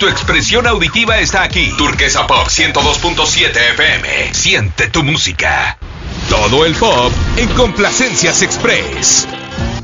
Tu expresión auditiva está aquí. Turquesa Pop 102.7 FM. Siente tu música. Todo el pop en Complacencias Express.